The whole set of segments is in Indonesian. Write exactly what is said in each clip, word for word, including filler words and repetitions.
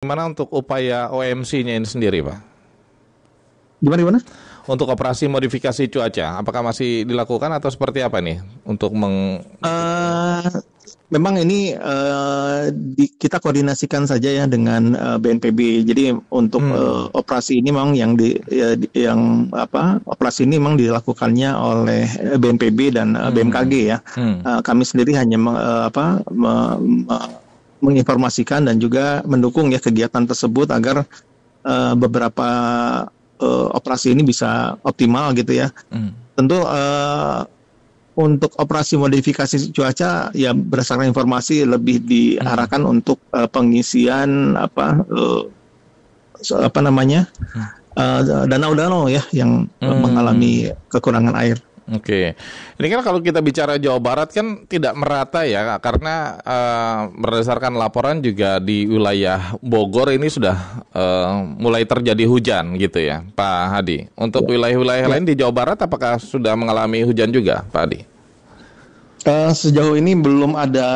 Gimana untuk upaya O M C-nya ini sendiri, Pak? Gimana gimana? Untuk operasi modifikasi cuaca, apakah masih dilakukan atau seperti apa nih untuk meng? Uh, memang ini uh, di, kita koordinasikan saja ya dengan uh, B N P B. Jadi untuk hmm. uh, operasi ini memang yang di ya, yang apa operasi ini memang dilakukannya oleh B N P B dan uh, hmm. B M K G ya. Hmm. Uh, kami sendiri hanya meng, uh, apa me, me, menginformasikan dan juga mendukung ya kegiatan tersebut agar uh, beberapa uh, operasi ini bisa optimal gitu ya. Hmm. Tentu uh, untuk operasi modifikasi cuaca ya berdasarkan informasi lebih diarahkan hmm. untuk uh, pengisian apa uh, apa namanya hmm. uh, danau-danau ya yang hmm. mengalami kekurangan air. Oke, ini kan kalau kita bicara Jawa Barat kan tidak merata ya, karena uh, berdasarkan laporan juga di wilayah Bogor ini sudah uh, mulai terjadi hujan gitu ya, Pak Hadi. Untuk ya. wilayah-wilayah ya. lain di Jawa Barat apakah sudah mengalami hujan juga, Pak Hadi? Uh, sejauh ini belum ada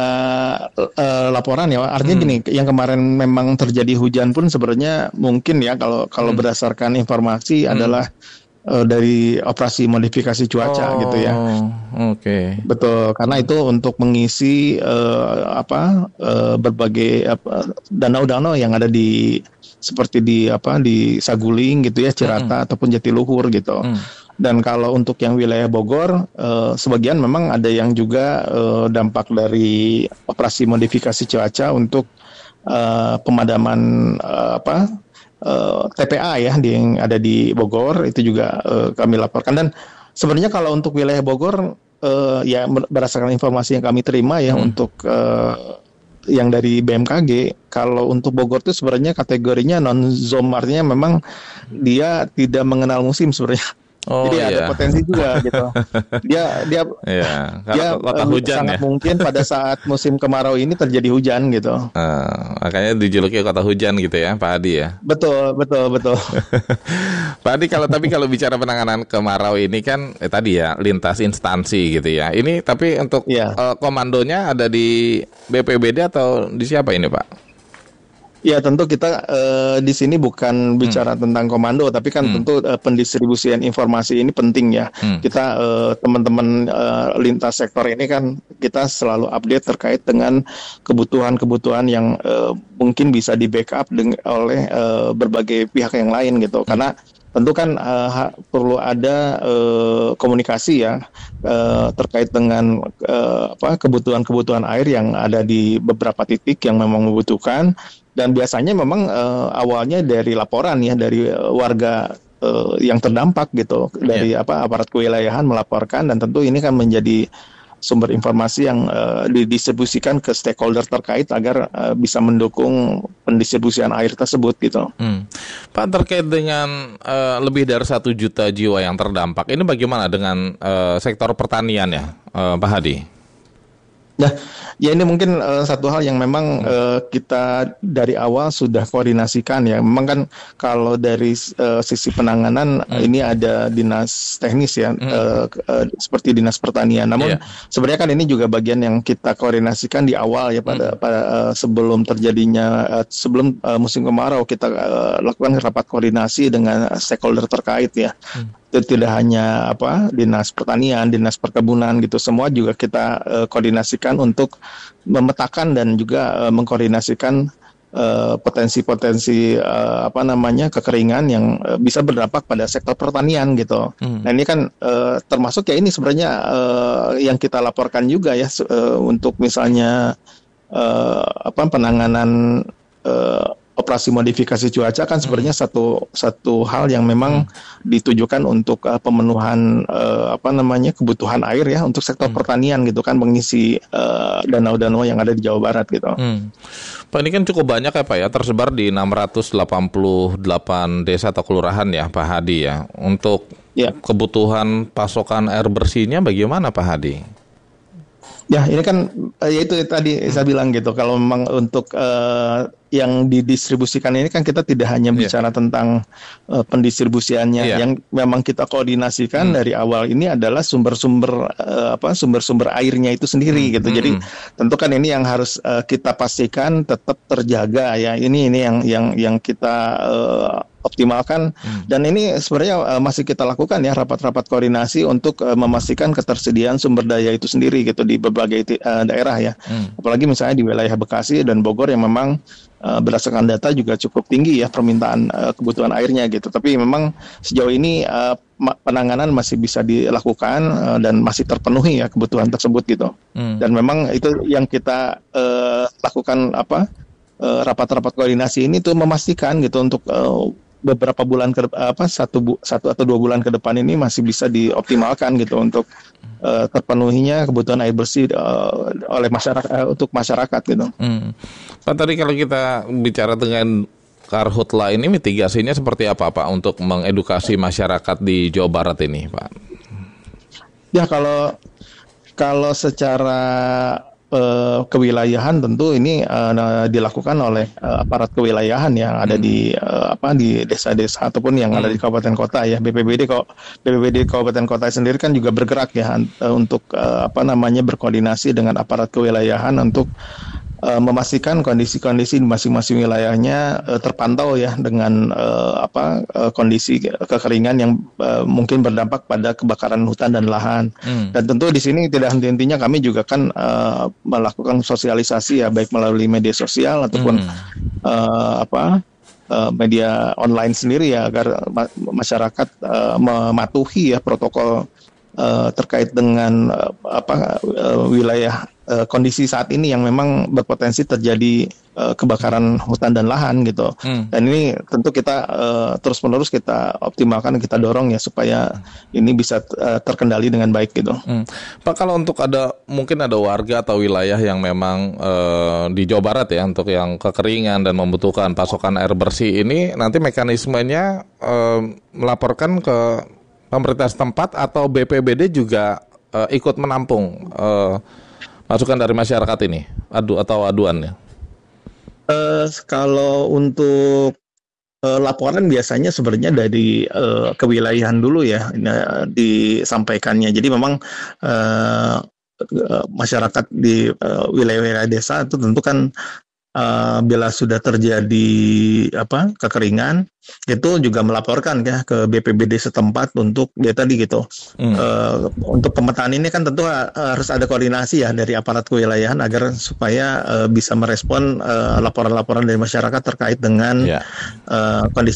uh, laporan ya. Artinya hmm. gini, yang kemarin memang terjadi hujan pun sebenarnya mungkin ya kalau kalau hmm. berdasarkan informasi hmm. adalah Uh, dari operasi modifikasi cuaca oh, gitu ya. Oke. Okay. Betul, karena itu untuk mengisi uh, apa uh, berbagai apa, danau-danau yang ada di seperti di apa di Saguling gitu ya, Cirata mm-hmm. ataupun Jatiluhur gitu. Mm. Dan kalau untuk yang wilayah Bogor, uh, sebagian memang ada yang juga uh, dampak dari operasi modifikasi cuaca untuk uh, pemadaman uh, apa Uh, T P A ya di, yang ada di Bogor itu juga uh, kami laporkan. Dan sebenarnya kalau untuk wilayah Bogor uh, ya berdasarkan informasi yang kami terima ya hmm. untuk uh, yang dari B M K G, kalau untuk Bogor itu sebenarnya kategorinya non-zone, artinya memang dia tidak mengenal musim sebenarnya. Oh, jadi iya. ada potensi juga gitu. Dia dia iya. dia kota hujan sangat ya. mungkin pada saat musim kemarau ini terjadi hujan gitu. Uh, makanya dijuluki kota hujan gitu ya, Pak Hadi ya. Betul, betul, betul. Pak Hadi, kalau tapi kalau bicara penanganan kemarau ini kan eh, tadi ya lintas instansi gitu ya. Ini tapi untuk yeah. uh, komandonya ada di B P B D atau di siapa ini, Pak? Ya tentu kita uh, di sini bukan bicara hmm. tentang komando, tapi kan hmm. tentu uh, pendistribusian informasi ini penting ya. Hmm. Kita uh, teman-teman uh, lintas sektor ini kan kita selalu update terkait dengan kebutuhan-kebutuhan yang uh, mungkin bisa di backup deng- oleh uh, berbagai pihak yang lain gitu. Hmm. Karena tentu kan uh, ha- perlu ada uh, komunikasi ya uh, terkait dengan uh, apa kebutuhan-kebutuhan air yang ada di beberapa titik yang memang membutuhkan. Dan biasanya memang uh, awalnya dari laporan ya dari uh, warga uh, yang terdampak gitu, dari yeah. apa aparat kewilayahan melaporkan, dan tentu ini kan menjadi sumber informasi yang uh, didistribusikan ke stakeholder terkait agar uh, bisa mendukung pendistribusian air tersebut gitu. Hmm. Pak, terkait dengan uh, lebih dari satu juta jiwa yang terdampak, ini bagaimana dengan uh, sektor pertanian ya, uh, Pak Hadi? Nah, ya ini mungkin uh, satu hal yang memang uh, kita dari awal sudah koordinasikan ya. Memang kan kalau dari uh, sisi penanganan hmm. ini ada dinas teknis ya, hmm. uh, uh, seperti dinas pertanian. Namun yeah. sebenarnya kan ini juga bagian yang kita koordinasikan di awal ya pada hmm. pada uh, sebelum terjadinya uh, sebelum uh, musim kemarau kita uh, lakukan rapat koordinasi dengan stakeholder terkait ya. Hmm. Itu tidak hanya apa dinas pertanian, dinas perkebunan gitu, semua juga kita uh, koordinasikan untuk memetakan dan juga uh, mengkoordinasikan uh, potensi-potensi uh, apa namanya kekeringan yang uh, bisa berdampak pada sektor pertanian gitu. Hmm. Nah ini kan uh, termasuk ya ini sebenarnya uh, yang kita laporkan juga ya uh, untuk misalnya uh, apa penanganan uh, operasi modifikasi cuaca kan sebenarnya hmm. satu satu hal yang memang hmm. ditujukan untuk uh, pemenuhan uh, apa namanya kebutuhan air ya untuk sektor hmm. pertanian gitu kan, mengisi uh, danau-danau yang ada di Jawa Barat gitu. Hmm. Pak, ini kan cukup banyak ya Pak ya, tersebar di enam ratus delapan puluh delapan desa atau kelurahan ya Pak Hadi ya. Untuk ya. kebutuhan pasokan air bersihnya bagaimana Pak Hadi? Ya, ini kan eh, ya itu tadi saya bilang gitu. Kalau memang untuk eh, yang didistribusikan ini kan kita tidak hanya Iya. bicara tentang eh, pendistribusiannya. Iya. Yang memang kita koordinasikan Hmm. dari awal ini adalah sumber-sumber eh, apa sumber-sumber airnya itu sendiri Hmm. gitu. Hmm. Jadi tentu kan ini yang harus eh, kita pastikan tetap terjaga ya. Ini ini yang yang yang kita eh, optimalkan. Hmm. Dan ini sebenarnya uh, masih kita lakukan ya rapat-rapat koordinasi untuk uh, memastikan ketersediaan sumber daya itu sendiri gitu di berbagai uh, daerah ya. Hmm. Apalagi misalnya di wilayah Bekasi dan Bogor yang memang uh, berdasarkan data juga cukup tinggi ya permintaan uh, kebutuhan airnya gitu. Tapi memang sejauh ini uh, penanganan masih bisa dilakukan uh, dan masih terpenuhi ya kebutuhan tersebut gitu. Hmm. Dan memang itu yang kita uh, lakukan apa uh, rapat-rapat koordinasi ini tuh memastikan gitu untuk uh, beberapa bulan ke apa satu bu, satu atau dua bulan ke depan ini masih bisa dioptimalkan gitu untuk uh, terpenuhinya kebutuhan air bersih uh, oleh masyarakat uh, untuk masyarakat gitu. Hmm. Pak, tadi kalau kita bicara dengan Karhutla ini mitigasinya seperti apa Pak untuk mengedukasi masyarakat di Jawa Barat ini Pak? Ya kalau kalau secara Uh, kewilayahan tentu ini uh, dilakukan oleh uh, aparat kewilayahan yang ada hmm. di uh, apa di desa-desa ataupun yang hmm. ada di kabupaten kota ya. B P B D kok B P B D kabupaten kota sendiri kan juga bergerak ya uh, untuk uh, apa namanya berkoordinasi dengan aparat kewilayahan untuk Uh, memastikan kondisi-kondisi di masing-masing wilayahnya uh, terpantau ya dengan uh, apa uh, kondisi kekeringan yang uh, mungkin berdampak pada kebakaran hutan dan lahan. Hmm. Dan tentu di sini tidak henti-hentinya kami juga kan uh, melakukan sosialisasi ya baik melalui media sosial ataupun hmm. uh, apa uh, media online sendiri ya agar ma- masyarakat uh, mematuhi ya protokol uh, terkait dengan uh, apa uh, wilayah uh, kondisi saat ini yang memang berpotensi terjadi uh, kebakaran hutan dan lahan gitu. Hmm. Dan ini tentu kita uh, terus-menerus kita optimalkan, kita dorong ya supaya ini bisa uh, terkendali dengan baik gitu. Hmm. Pak, kalau untuk ada mungkin ada warga atau wilayah yang memang uh, di Jawa Barat ya untuk yang kekeringan dan membutuhkan pasokan air bersih ini, nanti mekanismenya uh, melaporkan ke pemerintah setempat atau B P B D juga uh, ikut menampung uh, masukan dari masyarakat ini, adu atau aduannya? Uh, kalau untuk uh, laporan biasanya sebenarnya dari uh, kewilayahan dulu ya uh, disampaikannya. Jadi memang uh, uh, masyarakat di uh, wilayah-wilayah desa itu tentu kan Uh, bila sudah terjadi apa kekeringan itu juga melaporkan ya ke B P B D setempat untuk dia tadi gitu. Hmm. Uh, untuk pemetaan ini kan tentu uh, harus ada koordinasi ya dari aparat kewilayahan agar supaya uh, bisa merespon uh, laporan-laporan dari masyarakat terkait dengan yeah. uh, kondisi